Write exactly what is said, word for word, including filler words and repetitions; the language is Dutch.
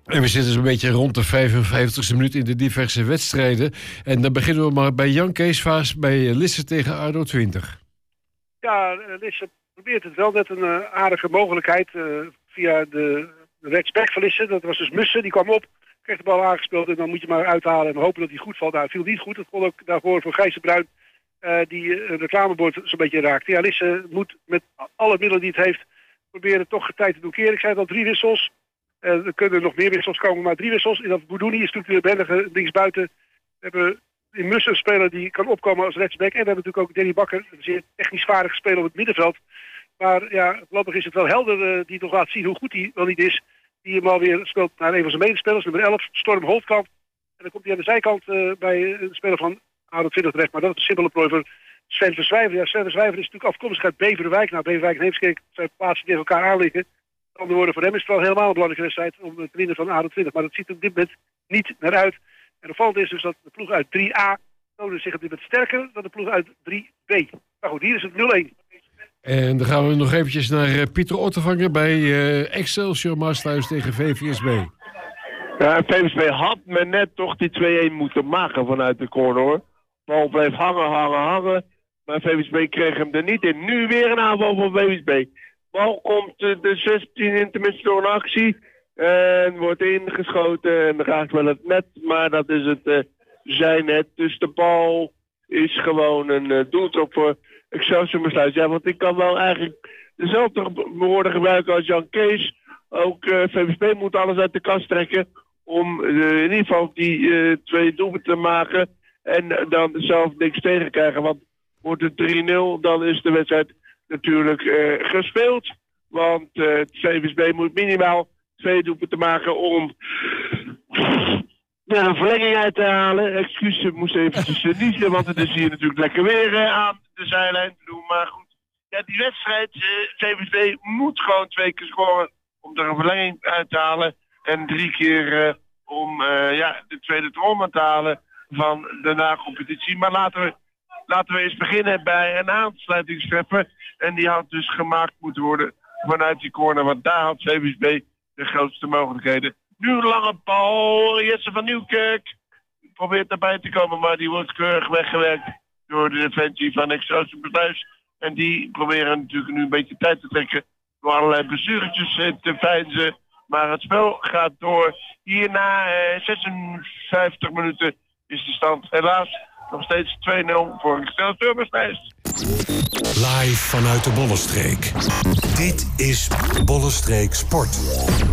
En we zitten zo'n beetje rond de vijfenvijftigste minuut in de diverse wedstrijden. En dan beginnen we maar bij Jan Kees Vaas bij Lisse tegen A D O twintig. Ja, Lisse probeert het wel met een uh, aardige mogelijkheid uh, via de rechtsback van Lisse. Dat was dus Mussen, die kwam op, kreeg de bal aangespeeld en dan moet je maar uithalen en hopen dat hij goed valt. Nou, het viel niet goed. Dat kon ook daarvoor voor Gijs de Bruin, uh, die een reclamebord zo'n beetje raakte. Ja, Lisse moet met alle middelen die het heeft proberen toch tijd te doen keren. Ik zei het al, drie wissels. Uh, er kunnen nog meer wissels komen, maar drie wissels. En dat Boudouni is natuurlijk de bendige linksbuiten. We hebben in Mussen een speler die kan opkomen als rechtsback. En we hebben natuurlijk ook Danny Bakker, een zeer technisch vaardige speler op het middenveld. Maar ja, voorlopig is het wel Helder uh, die toch laat zien hoe goed hij wel niet is. Die hem alweer speelt naar een van zijn medespelers, nummer elf, Storm Holtkamp. En dan komt hij aan de zijkant uh, bij een speler van A D O twintig terecht. Maar dat is een simpele prooi voor Sven Verzwijver. Ja, Sven Verzwijver is natuurlijk afkomstig uit Beverwijk. Nou, Beverwijk en Heemskerk zijn plaatsen die tegen elkaar aanliggen. Met andere woorden, voor hem is het wel helemaal een belangrijke wedstrijd om te winnen van A D O twintig. Maar dat ziet er op dit moment niet naar uit. En opvallend is dus dat de ploeg uit drie A toonde zich op dit moment sterker dan de ploeg uit drie B. Maar goed, hier is het nul-een. En dan gaan we nog eventjes naar uh, Pieter Ottervanger bij uh, Excelsior Maasluis tegen V V S B. Ja, V V S B had me net toch die twee-een moeten maken vanuit de corner, hoor. Bal bleef hangen, hangen, hangen. Maar V V S B kreeg hem er niet in. Nu weer een aanval van V V S B. Bal komt uh, de zestien in, tenminste door een actie. En wordt ingeschoten en raakt wel het net. Maar dat is het uh, zijnet. Dus de bal is gewoon een uh, doeltrap voor Excelsior Maasluis. Ja, want ik kan wel eigenlijk dezelfde woorden gebruiken als Jan Kees. Ook uh, V V S B moet alles uit de kast trekken om uh, in ieder geval die uh, twee doelpunten te maken. En uh, dan zelf niks tegen krijgen. Want wordt het drie nul, dan is de wedstrijd natuurlijk uh, gespeeld. Want uh, het V V S B moet minimaal twee doelpunten maken om ja, een verlenging uit te halen. Excuus, ik moest eventjes uh, niezen, want het is hier natuurlijk lekker weer uh, aan de zijlijn te doen. Maar goed, ja, die wedstrijd, uh, V V S B moet gewoon twee keer scoren om er een verlenging uit te halen. En drie keer uh, om uh, ja, de tweede trom te halen van de na-competitie. Maar laten we, laten we eens beginnen bij een aansluitingstreffer. En die had dus gemaakt moeten worden vanuit die corner. Want daar had V V S B de grootste mogelijkheden. Nu een lange bal. Jesse van Nieuwkerk probeert erbij te komen, maar die wordt keurig weggewerkt door de defensie van Excelsior Maasluis. En die proberen natuurlijk nu een beetje tijd te trekken door allerlei blessuretjes te veinzen. Maar het spel gaat door. Hier na eh, zesenvijftig minuten is de stand helaas nog steeds twee nul voor Excelsior Maasluis. Live vanuit de Bollenstreek. Dit is Bollenstreek Sport.